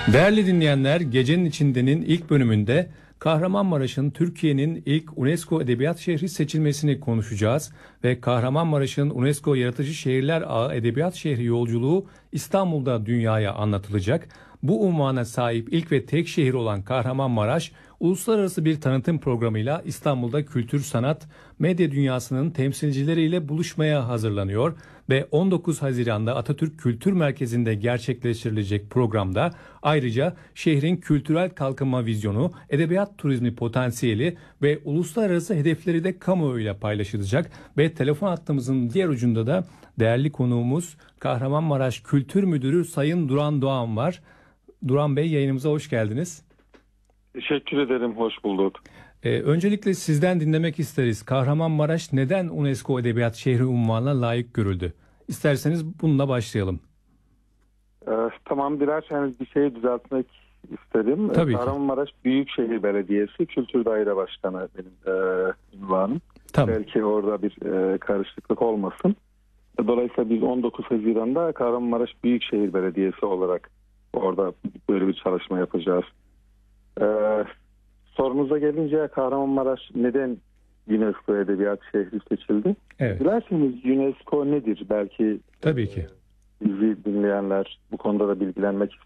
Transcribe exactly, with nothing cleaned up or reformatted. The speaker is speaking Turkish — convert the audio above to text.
Değerli dinleyenler, Gecenin İçinde'nin ilk bölümünde Kahramanmaraş'ın Türkiye'nin ilk UNESCO Edebiyat Şehri seçilmesini konuşacağız ve Kahramanmaraş'ın UNESCO Yaratıcı Şehirler Ağı Edebiyat Şehri yolculuğu İstanbul'da dünyaya anlatılacak. Bu unvana sahip ilk ve tek şehir olan Kahramanmaraş, uluslararası bir tanıtım programıyla İstanbul'da kültür, sanat, medya dünyasının temsilcileriyle buluşmaya hazırlanıyor ve on dokuz Haziran'da Atatürk Kültür Merkezi'nde gerçekleştirilecek programda ayrıca şehrin kültürel kalkınma vizyonu, edebiyat turizmi potansiyeli ve uluslararası hedefleri de kamuoyuyla paylaşılacak ve telefon hattımızın diğer ucunda da değerli konuğumuz Kahramanmaraş Kültür Müdürü Sayın Duran Doğan var. Duran Bey, yayınımıza hoş geldiniz. Teşekkür ederim, hoş bulduk. Ee, öncelikle sizden dinlemek isteriz. Kahramanmaraş neden UNESCO Edebiyat Şehri unvanına layık görüldü? İsterseniz bununla başlayalım. Ee, tamam, dilerseniz bir şeyi düzeltmek isterim. Tabii ki. Kahramanmaraş Büyükşehir Belediyesi Kültür Daire Başkanı benim e, ünvanım. Tamam. Belki orada bir e, karışıklık olmasın. Dolayısıyla biz on dokuz Haziran'da Kahramanmaraş Büyükşehir Belediyesi olarak orada böyle bir çalışma yapacağız. Ee, sorunuza gelince Kahramanmaraş neden UNESCO Edebiyat Şehri seçildi? Evet. Dilerseniz UNESCO nedir? Belki Tabii ki. bizi dinleyenler bu konuda da bilgilenmek